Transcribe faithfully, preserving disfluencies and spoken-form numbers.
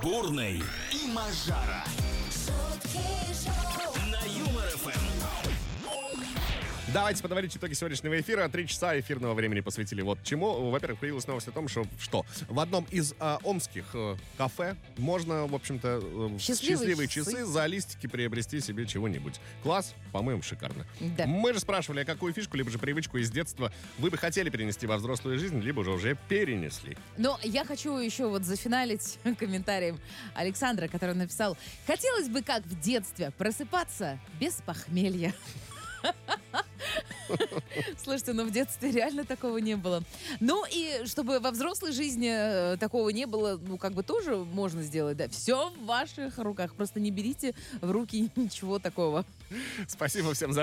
Бурный и Мажара. На Юмор ФМ. Давайте подводить итоги сегодняшнего эфира. Три часа эфирного времени посвятили вот чему. Во-первых, появилась новость о том, что, что в одном из а, омских а, кафе можно, в общем-то, э, Счастливые счастливые часы. часы за листики приобрести себе чего-нибудь. Класс, по-моему, шикарно. Да. Мы же спрашивали, а какую фишку, либо же привычку из детства вы бы хотели перенести во взрослую жизнь, либо же уже перенесли. Но я хочу еще вот зафиналить комментарием Александра, который написал: хотелось бы, как в детстве, просыпаться без похмелья. Слушайте, ну в детстве реально такого не было. Ну и чтобы во взрослой жизни э, такого не было, ну как бы тоже можно сделать, да. Все в ваших руках. Просто не берите в руки ничего такого. Спасибо всем за